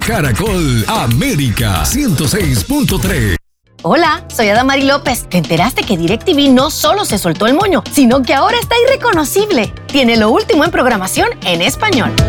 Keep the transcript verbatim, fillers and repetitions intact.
Caracol América ciento seis punto tres. Hola, soy Adamari López. ¿Te enteraste que DirecTV no solo se soltó el moño, sino que ahora está irreconocible? Tiene lo último en programación en español.